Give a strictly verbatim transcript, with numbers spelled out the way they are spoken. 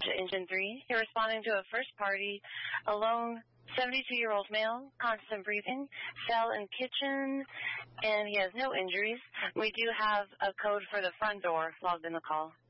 to Engine three. You're responding to a first party, alone, seventy-two-year-old male, constant breathing, fell in kitchen, and he has no injuries. We do have a code for the front door logged in the call.